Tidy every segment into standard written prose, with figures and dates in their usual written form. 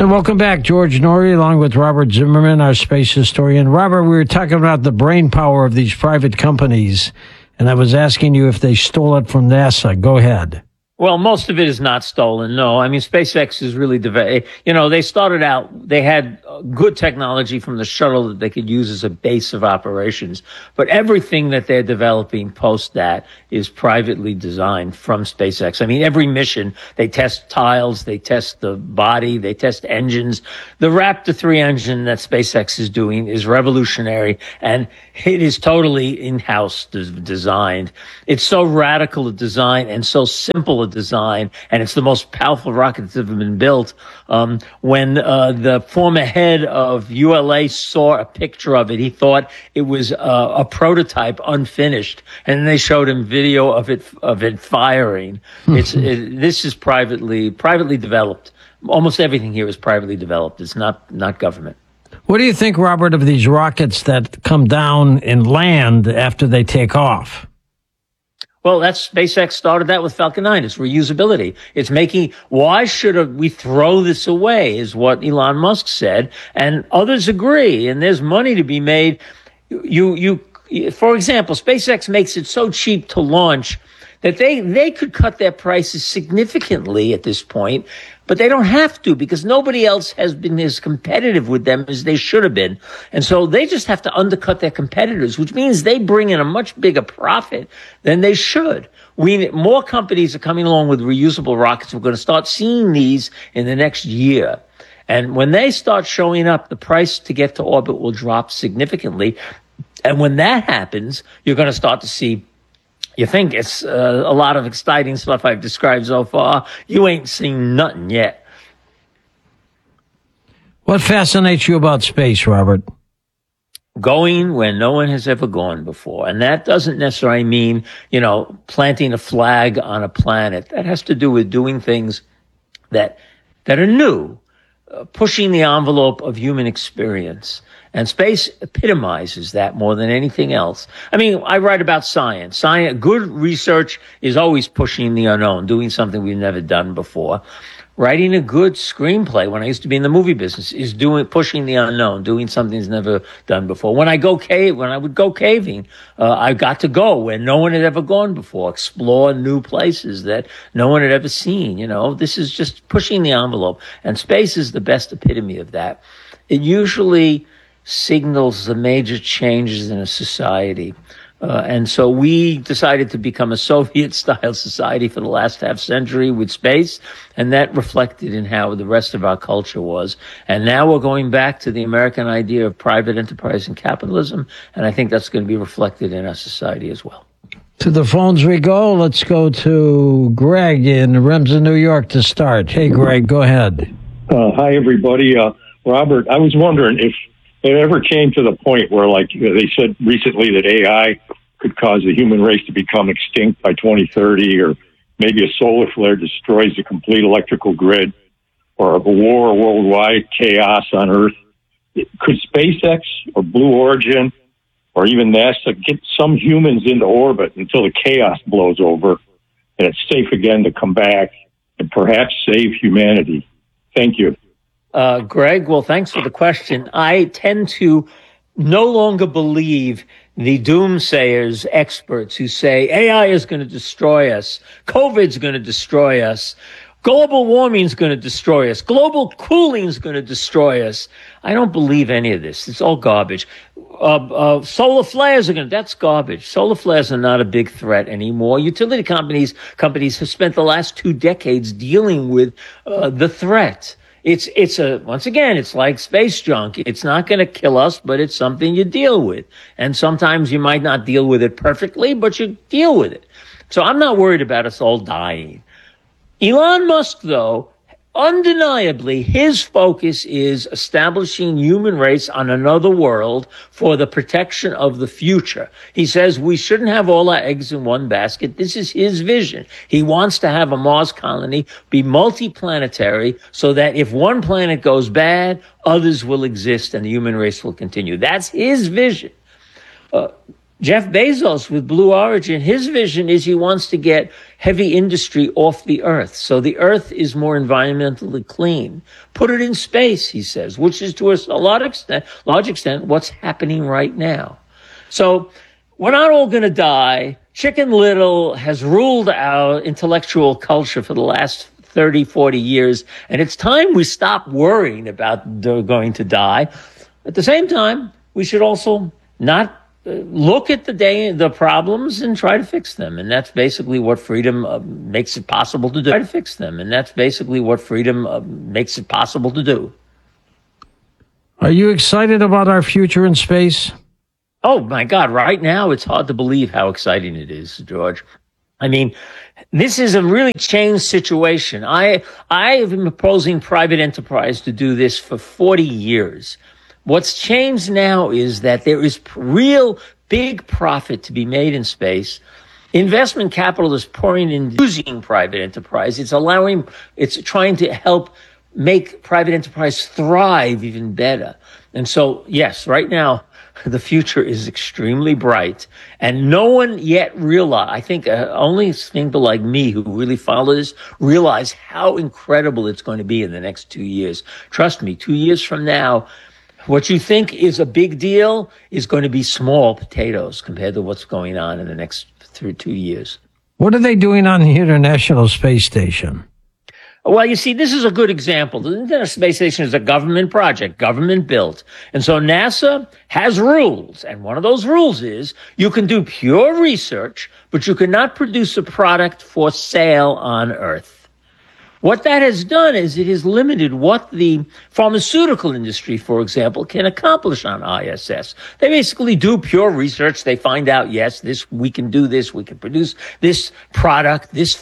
And welcome back, George Noory, along with Robert Zimmerman, our space historian. Robert, we were talking about the brain power of these private companies, and I was asking you if they stole it from NASA. Go ahead. Well, most of it is not stolen. No, I mean, SpaceX is really, they started out, they had good technology from the shuttle that they could use as a base of operations. But everything that they're developing post that is privately designed from SpaceX. I mean, every mission, they test tiles, they test the body, they test engines. The Raptor 3 engine that SpaceX is doing is revolutionary, and it is totally in-house designed. It's so radical a design and so simple a design, and it's the most powerful rocket that's ever been built. When the former head of ULA saw a picture of it, he thought it was a prototype, unfinished, and they showed him video of it firing. This is privately developed. Almost everything here is privately developed. It's not government. What do you think, Robert, of these rockets that come down and land after they take off? Well, SpaceX started that with Falcon 9. It's reusability. It's why should we throw this away is what Elon Musk said. And others agree. And there's money to be made. For example, SpaceX makes it so cheap to launch that they could cut their prices significantly at this point, but they don't have to because nobody else has been as competitive with them as they should have been. And so they just have to undercut their competitors, which means they bring in a much bigger profit than they should. More companies are coming along with reusable rockets. We're going to start seeing these in the next year. And when they start showing up, the price to get to orbit will drop significantly. And when that happens, you're going to start to see. You think it's a lot of exciting stuff I've described so far. You ain't seen nothing yet. What fascinates you about space, Robert? Going where no one has ever gone before. And that doesn't necessarily mean, planting a flag on a planet. That has to do with doing things that are new, pushing the envelope of human experience. And space epitomizes that more than anything else. I mean, I write about science. Good research is always pushing the unknown, doing something we've never done before. Writing a good screenplay, when I used to be in the movie business, is pushing the unknown, doing something that's never done before. When I would go caving, I got to go where no one had ever gone before, explore new places that no one had ever seen. This is just pushing the envelope. And space is the best epitome of that. It usually signals the major changes in a society. And so we decided to become a Soviet-style society for the last half century with space, and that reflected in how the rest of our culture was. And now we're going back to the American idea of private enterprise and capitalism, and I think that's going to be reflected in our society as well. To the phones we go. Let's go to Greg in Remsen, New York to start. Hey, Greg, go ahead. Hi, everybody. Robert, I was wondering if it ever came to the point where, like they said recently, that AI could cause the human race to become extinct by 2030, or maybe a solar flare destroys the complete electrical grid, or a war or worldwide chaos on Earth. Could SpaceX or Blue Origin or even NASA get some humans into orbit until the chaos blows over and it's safe again to come back and perhaps save humanity? Thank you. Greg, well, thanks for the question. I tend to no longer believe the doomsayers, experts who say AI is going to destroy us, COVID's going to destroy us, global warming is going to destroy us, global cooling is going to destroy us. I don't believe any of this. It's all garbage. Solar flares that's garbage. Solar flares are not a big threat anymore. Utility companies have spent the last 2 decades dealing with the threat. Once again, it's like space junk. It's not going to kill us, but it's something you deal with. And sometimes you might not deal with it perfectly, but you deal with it. So I'm not worried about us all dying. Elon Musk, though, undeniably, his focus is establishing human race on another world for the protection of the future. He says we shouldn't have all our eggs in one basket. This is his vision. He wants to have a Mars colony be multiplanetary so that if one planet goes bad, others will exist and the human race will continue. That's his vision. Jeff Bezos with Blue Origin, his vision is he wants to get heavy industry off the Earth. So the Earth is more environmentally clean. Put it in space, he says, which is to a large extent what's happening right now. So we're not all going to die. Chicken Little has ruled our intellectual culture for the last 30, 40 years, and it's time we stop worrying about going to die. At the same time, we should also not look at the problems and try to fix them. And that's basically what freedom makes it possible to do. Try to fix them. And that's basically what freedom makes it possible to do. Are you excited about our future in space? Oh, my God. Right now, it's hard to believe how exciting it is, George. I mean, this is a really changed situation. I have been proposing private enterprise to do this for 40 years. What's changed now is that there is real big profit to be made in space. Investment capital is pouring in using private enterprise. It's trying to help make private enterprise thrive even better. And so, yes, right now, the future is extremely bright, and no one yet realized, I think only people like me who really follow this realize how incredible it's going to be in the next 2 years. Trust me, 2 years from now, what you think is a big deal is going to be small potatoes compared to what's going on in the next 2 years. What are they doing on the International Space Station? Well, you see, this is a good example. The International Space Station is a government project, government built. And so NASA has rules. And one of those rules is you can do pure research, but you cannot produce a product for sale on Earth. What that has done is it has limited what the pharmaceutical industry, for example, can accomplish on ISS. They basically do pure research. They find out, yes, we can do this. We can produce this product, this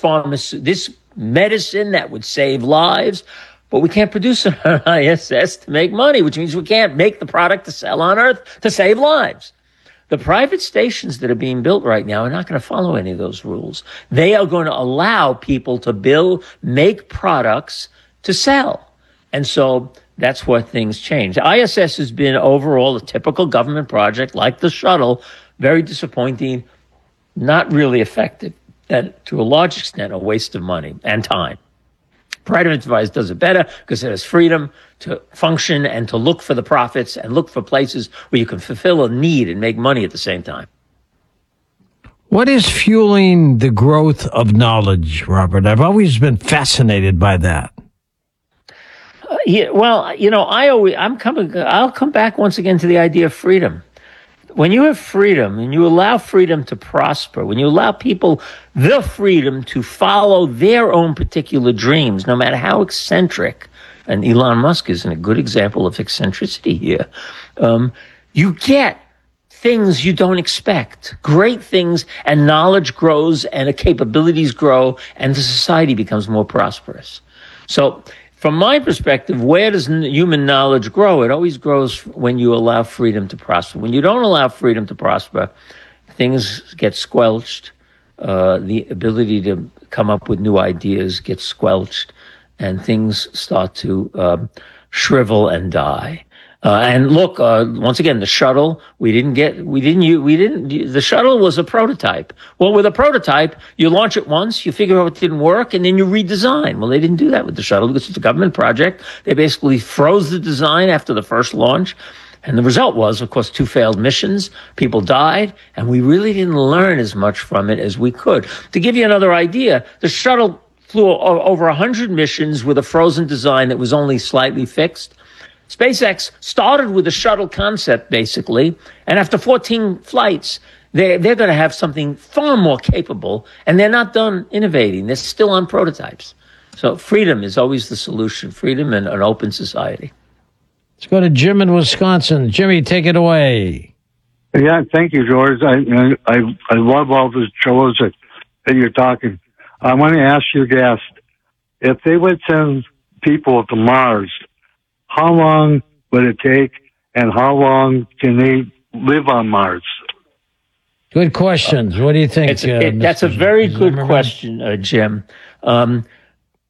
medicine that would save lives, but we can't produce it on ISS to make money, which means we can't make the product to sell on Earth to save lives. The private stations that are being built right now are not going to follow any of those rules. They are going to allow people to make products to sell. And so that's where things change. ISS has been overall a typical government project like the shuttle, very disappointing, not really effective, and to a large extent a waste of money and time. Private enterprise does it better because it has freedom to function and to look for the profits and look for places where you can fulfill a need and make money at the same time. What is fueling the growth of knowledge, Robert? I've always been fascinated by that. I'll come back once again to the idea of freedom. When you have freedom and you allow freedom to prosper, when you allow people the freedom to follow their own particular dreams, no matter how eccentric, and Elon Musk is a good example of eccentricity here, you get things you don't expect, great things, and knowledge grows and the capabilities grow and the society becomes more prosperous. So from my perspective, where does human knowledge grow? It always grows when you allow freedom to prosper. When you don't allow freedom to prosper, things get squelched. The ability to come up with new ideas gets squelched, and things start to shrivel and die. And look, once again, the shuttle, the shuttle was a prototype. Well, with a prototype, you launch it once, you figure out what didn't work, and then you redesign. Well, they didn't do that with the shuttle because it's a government project. They basically froze the design after the first launch. And the result was, of course, 2 failed missions. People died, and we really didn't learn as much from it as we could. To give you another idea, the shuttle flew over 100 missions with a frozen design that was only slightly fixed. SpaceX started with a shuttle concept, basically, and after 14 flights, they're going to have something far more capable, and they're not done innovating. They're still on prototypes. So freedom is always the solution, freedom and an open society. Let's go to Jim in Wisconsin. Jimmy, take it away. Yeah, thank you, George. I love all the shows that you're talking. I want to ask your guest, if they would send people to Mars, how long would it take, and how long can they live on Mars? Good questions. What do you think? That's a very good question, Jim.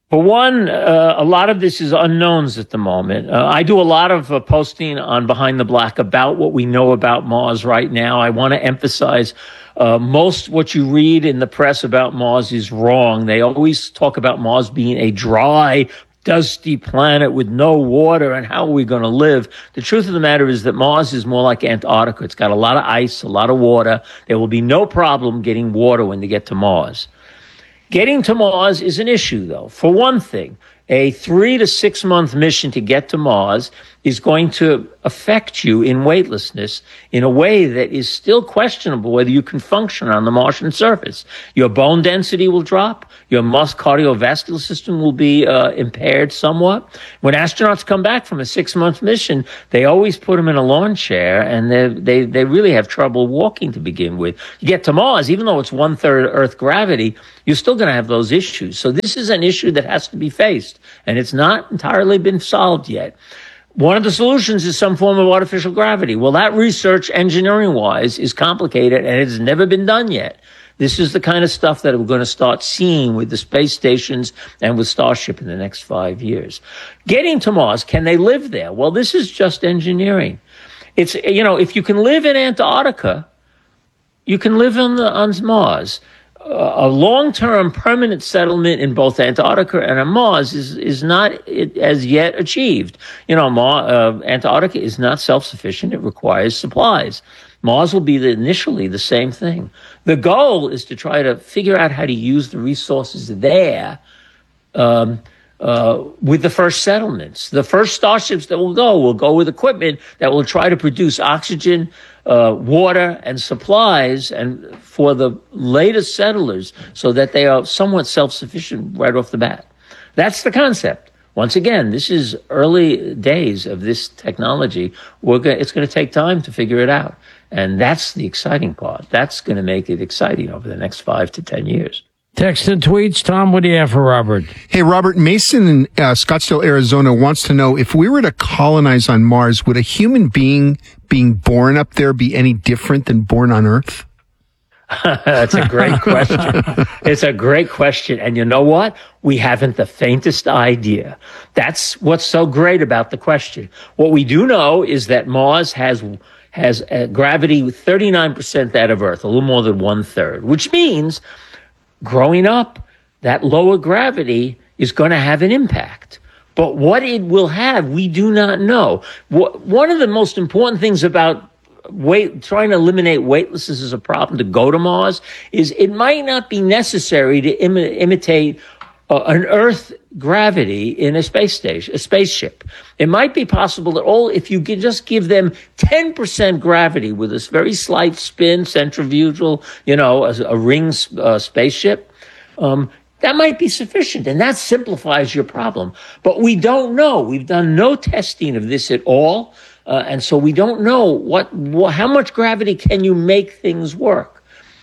For one, a lot of this is unknowns at the moment. I do a lot of posting on Behind the Black about what we know about Mars right now. I want to emphasize most what you read in the press about Mars is wrong. They always talk about Mars being a dry, dusty planet with no water, and how are we going to live? The truth of the matter is that Mars is more like Antarctica. It's got a lot of ice, a lot of water. There will be no problem getting water when they get to Mars. Getting to Mars is an issue, though. For one thing, a 3 to 6 month mission to get to Mars is going to affect you in weightlessness in a way that is still questionable whether you can function on the Martian surface. Your bone density will drop. Your cardiovascular system will be impaired somewhat. When astronauts come back from a 6 month mission, they always put them in a lawn chair, and they really have trouble walking to begin with. You get to Mars, even though it's 1/3 Earth gravity, you're still going to have those issues. So this is an issue that has to be faced, and it's not entirely been solved yet. One of the solutions is some form of artificial gravity. Well, that research, engineering-wise, is complicated, and it's never been done yet. This is the kind of stuff that we're going to start seeing with the space stations and with Starship in the next 5 years. Getting to Mars, can they live there? Well, this is just engineering. It's, if you can live in Antarctica, you can live on Mars. A long-term permanent settlement in both Antarctica and on Mars is not as yet achieved. Antarctica is not self-sufficient. It requires supplies. Mars will be initially the same thing. The goal is to try to figure out how to use the resources there with the first settlements. The first starships that will go with equipment that will try to produce oxygen, water, and supplies, and for the latest settlers, so that they are somewhat self-sufficient right off the bat. That's the concept. Once again, this is early days of this technology. It's going to take time to figure it out. And that's the exciting part. That's going to make it exciting over the next 5 to 10 years. Text and tweets. Tom, what do you have for Robert? Hey, Robert, Mason in Scottsdale, Arizona wants to know, if we were to colonize on Mars, would a human being being born up there be any different than born on Earth? That's a great question. It's a great question. And you know what? We haven't the faintest idea. That's what's so great about the question. What we do know is that Mars has a gravity 39% that of Earth, a little more than 1/3, which means growing up, that lower gravity is going to have an impact. But what it will have, we do not know. One of the most important things about trying to eliminate weightlessness as a problem to go to Mars is it might not be necessary to imitate an Earth gravity in a spaceship. It might be possible that if you could just give them 10% gravity with this very slight spin, centrifugal, a ring spaceship, that might be sufficient, and that simplifies your problem. But we don't know. We've done no testing of this at all, and so we don't know how much gravity can you make things work.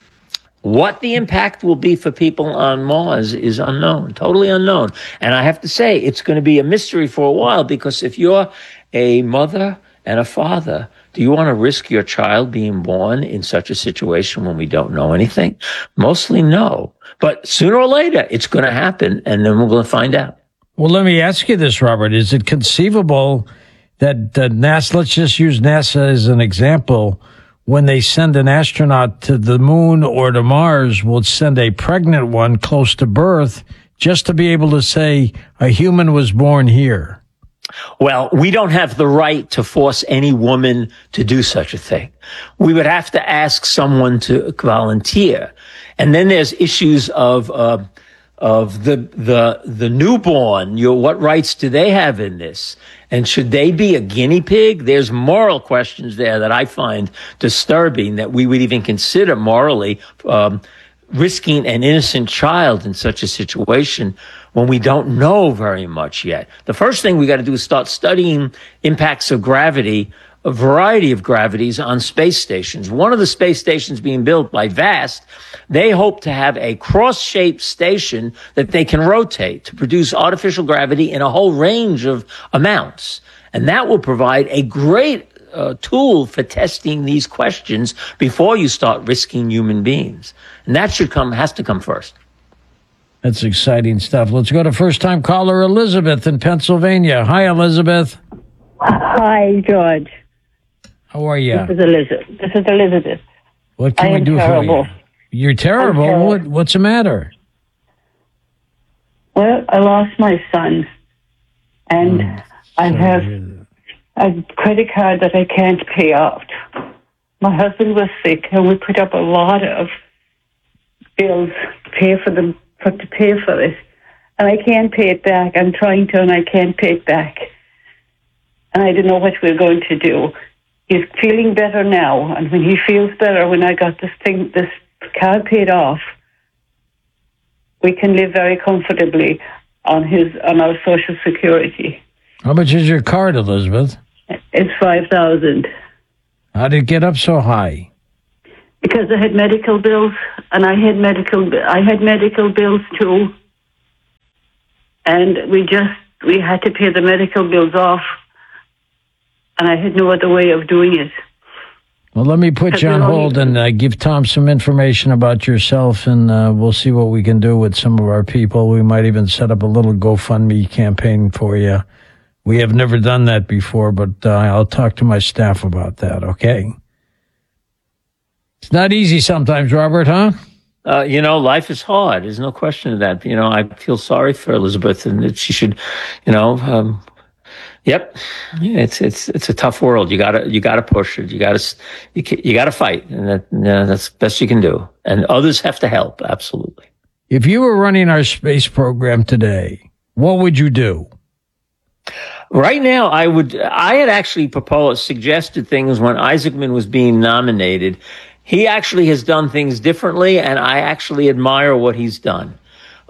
What the impact will be for people on Mars is unknown, totally unknown. And I have to say, it's going to be a mystery for a while, because if you're a mother and a father, do you want to risk your child being born in such a situation when we don't know anything? Mostly no. But sooner or later, it's going to happen, and then we're going to find out. Well, let me ask you this, Robert. Is it conceivable that NASA, let's just use NASA as an example, when they send an astronaut to the moon or to Mars, will send a pregnant one close to birth just to be able to say a human was born here? Well, we don't have the right to force any woman to do such a thing. We would have to ask someone to volunteer. And then there's issues of the newborn. What rights do they have in this? And should they be a guinea pig? There's moral questions there that I find disturbing, that we would even consider morally risking an innocent child in such a situation when we don't know very much yet. The first thing we got to do is start studying impacts of gravity, a variety of gravities on space stations. One of the space stations being built by VAST, they hope to have a cross-shaped station that they can rotate to produce artificial gravity in a whole range of amounts. And that will provide a great tool for testing these questions before you start risking human beings. And that has to come first. That's exciting stuff. Let's go to first-time caller Elizabeth in Pennsylvania. Hi, Elizabeth. Hi, George. How are you? This is Elizabeth. What can we do for you? You're terrible. What's the matter? Well, I lost my son, and I have a credit card that I can't pay out. My husband was sick, and we put up a lot of bills to pay for it, and I can't pay it back. I'm trying to, and I can't pay it back, and I don't know what we're going to do. He's feeling better now, and when he feels better, when I got this card paid off, we can live very comfortably on our Social Security. How much is your card, Elizabeth? It's $5,000. How did it get up so high? Because I had medical bills, and I had medical bills too, and we had to pay the medical bills off, and I had no other way of doing it. Well, let me put you on hold and give Tom some information about yourself, and we'll see what we can do with some of our people. We might even set up a little GoFundMe campaign for you. We have never done that before, but I'll talk to my staff about that, okay? It's not easy sometimes, Robert, huh? Life is hard. There's no question of that. I feel sorry for Elizabeth, and that she should, yep. It's a tough world. You gotta push it. You gotta fight, and that's the best you can do. And others have to help. Absolutely. If you were running our space program today, what would you do? Right now, I had actually suggested things when Isaacman was being nominated. He actually has done things differently, and I actually admire what he's done.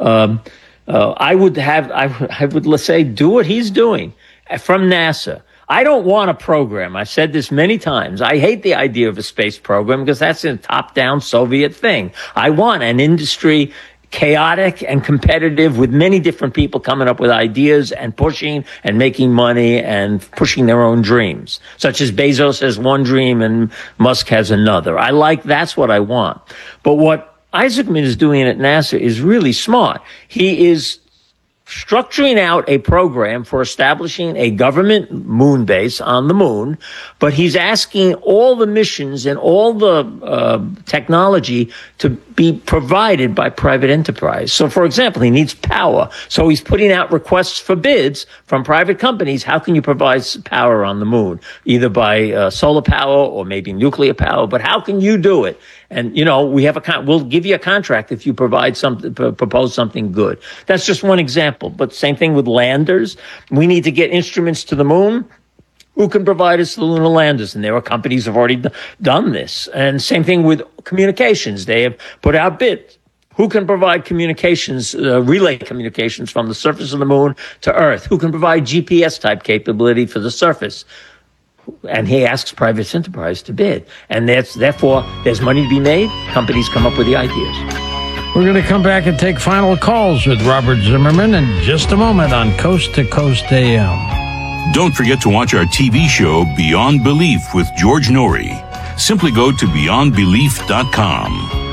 I would say do what he's doing from NASA. I don't want a program. I've said this many times. I hate the idea of a space program because that's a top-down Soviet thing. I want an industry chaotic and competitive with many different people coming up with ideas and pushing and making money and pushing their own dreams, such as Bezos has one dream and Musk has another. That's what I want. But what Isaacman is doing at NASA is really smart. He is structuring out a program for establishing a government moon base on the moon, but he's asking all the missions and all the technology to be provided by private enterprise. So, for example, he needs power. So he's putting out requests for bids from private companies. How can you provide power on the moon? Either by solar power or maybe nuclear power, but how can you do it? And, we'll give you a contract if you propose something good. That's just one example. But same thing with landers. We need to get instruments to the moon. Who can provide us the lunar landers? And there are companies that have already done this. And same thing with communications. They have put out bids. Who can provide communications, relay communications from the surface of the moon to Earth? Who can provide GPS type capability for the surface? And he asks private enterprise to bid. And therefore, there's money to be made. Companies come up with the ideas. We're going to come back and take final calls with Robert Zimmerman in just a moment on Coast to Coast AM. Don't forget to watch our TV show Beyond Belief with George Norrie. Simply go to beyondbelief.com.